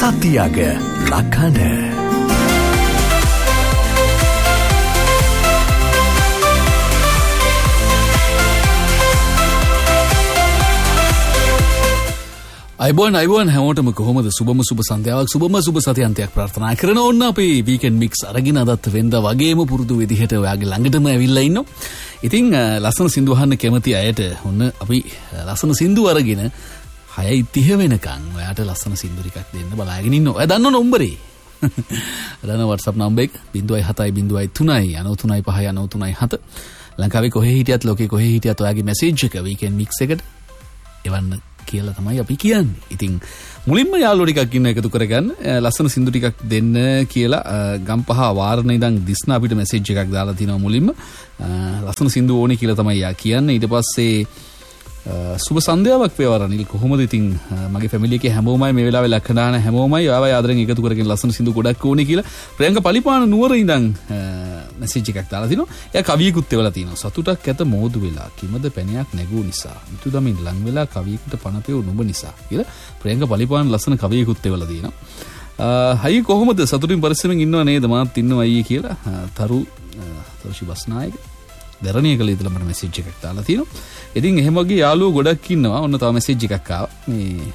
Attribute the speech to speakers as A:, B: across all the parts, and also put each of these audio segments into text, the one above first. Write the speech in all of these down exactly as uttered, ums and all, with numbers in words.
A: සතියග ලකන අයිබෝන් අයිබෝන් හැමෝටම කොහොමද සුබම සුබ සන්ධ්‍යාවක් සුබම සුබ සතියන්තයක් ප්‍රාර්ථනා කරන ඕන්න අපි වීකෙන්ඩ් මික්ස් අරගෙන අදත් වෙනදා වගේම පුරුදු විදිහට ඔයාගේ ළඟටම ඇවිල්ලා ඉන්නවා. ඉතින් ලස්සන සින්දු අහන්න කැමති අයට ඔන්න අපි ලස්සන සින්දු අරගෙන හයයි තිහ වෙනකන් ඔයාට ලස්සන සින්දු ටිකක් දෙන්න බලාගෙන ඉන්නවා. ඔයා දන්නව නම්බරේ? දන්න WhatsApp නම්බර එක ज़ीरो सात ज़ीरो ज़ीरो तीन नौ तीन पाँच नौ तीन सात ලංකාවේ කොහේ හිටියත් ලෝකේ කොහේ හිටියත් ඔයාගේ මැසේජ් එක වීකෙන්ඩ් මික්ස් එකට එවන්න කියලා තමයි අපි කියන්නේ. ඉතින් මුලින්ම යාළුවෝ ටිකක් ඉන්න එකතු කරගන්න ලස්සන සින්දු ටිකක් දෙන්න කියලා ගම්පහ වාරණේ ඉඳන් දිස්න අපිට මැසේජ් එකක් දාලා තිනවා මුලින්ම. ලස්සන සින්දු ඕනේ කියලා තමයි යා කියන්නේ. ඊට පස්සේ සුබ සන්ධ්‍යාවක් වේවා රනිල් කොහොමද ඉතින් මගේ ෆැමිලි එකේ හැමෝමයි මේ වෙලාවේ ලක්කනාන හැමෝමයි ආවයි ආදරෙන් එකතු කරගෙන ලස්සන සින්දු ගොඩක් ඕනේ කියලා ප්‍රියංක පලිපාන නුවර ඉඳන් මැසේජ් එකක් දාලා තිනවා. එයා කවියකුත් එවලා තිනවා. සතුටක් ඇත මෝදු වෙලා කිමද පැණයක් නැගූ නිසා මිතු දමින් ලං වෙලා කවියෙකුට පණපෙව නුඹ නිසා කියලා ප්‍රියංක පලිපාන ලස්සන කවියකුත් එවලා තිනවා. හයි කොහොමද සතුටින් පරිස්සමෙන් ඉන්නව නේද මාත් ඉන්නවා අයියේ කියලා තරු තරුෂි බස්නායක දරණිය කළ ඉදලා මට මැසේජ් එකක් දාලා තිනවා. ඉතින් එහෙම වගේ යාළුවෝ ගොඩක් ඉන්නවා. ඔන්න තව මැසේජ් එකක් ආවා. මේ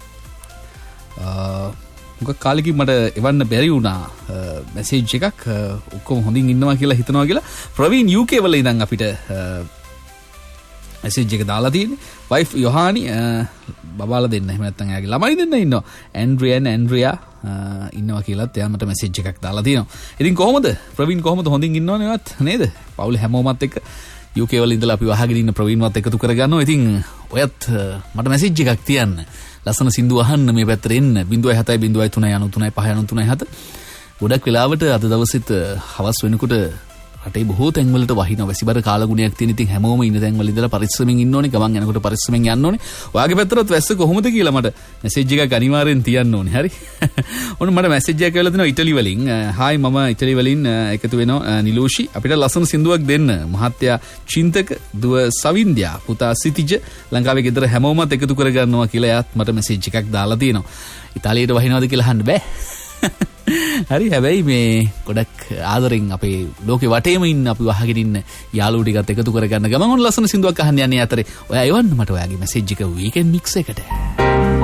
A: ආ මොකක් කාලෙකින් මට එවන්න බැරි වුණා මැසේජ් එකක්. ඔක්කොම හොඳින් ඉන්නවා කියලා හිතනවා කියලා ප්‍රවීන් යූ කේ වල ඉඳන් අපිට මැසේජ් එක දාලා තියෙන්නේ. වයිෆ් යොහානි බබාලා දෙන්න. එහෙම නැත්නම් එයාගේ ළමයි දෙන්න ඉන්නවා. ඇන්ඩ්‍රියන් ඇන්ඩ්‍රියා ඉන්නවා කියලාත් එයා මට මැසේජ් එකක් දාලා තියෙනවා. ඉතින් කොහොමද ප්‍රවීන් කොහොමද හොඳින් ඉන්නවනේ වත් නේද? පවුලේ හැමෝමත් එක්ක යූ කේ වල ඉඳලා අපි වහගෙන ඉන්න ප්‍රවීන්වත් එකතු කරගන්නවා. ඉතින් ඔයත් මට මැසේජ් එකක් තියන්න. ලස්සන සින්දු අහන්න මේ පැත්තට එන්න. ज़ीरो सात ज़ीरो ज़ीरो तीन नौ तीन पाँच नौ तीन सात ගොඩක් වෙලාවට අද දවසෙත් හවස් වෙනකොට රටේ බොහෝ තැන්වලට වහිනවා. වැසිබර කාලගුණයක් තියෙන. ඉතින් හැමෝම ඉන්න තැන්වල ඉඳලා පරිස්සමෙන් ඉන්න ඕනේ. ගමන් යනකොට පරිස්සමෙන් යන්න ඕනේ. ඔයාගේ පැත්තට වැස්ස කොහොමද කියලා මට මැසේජ් එකක් අනිවාර්යෙන් තියන්න ඕනේ. හරි. ඔන්න මට මැසේජ් එකක් ඇවිල්ලා තිනවා ඉටලි වලින්. හායි මම ඉටලි වලින් එකතු වෙනවා නිලෝෂි. අපිට ලස්සන සින්දුවක් දෙන්න. මහත්තයා චින්තක දුව සවින්ද්‍යා පුතා සිතිජ ලංකාවේ ගෙදර හැමෝමත් එකතු කරගන්නවා කියලා එයාත් මට මැසේජ් එකක් දාලා තියෙනවා. ඉතාලියට වහිනවද කියලා අහන්න බෑ. හරි හැබැයි මේ ගොඩක් ආදරෙන් අපේ ලෝකේ වටේම ඉන්න අපි වහගෙන ඉන්න යාළුවෝ ටිකත් එකතු කරගන්න ගමන් ඔන්න ලස්සන සින්දුවක් අහන්න යන්නේ අතරේ ඔයා එවන්න මට ඔයාගේ මැසේජ් එක වීකෙන්ඩ් මික්ස් එකට.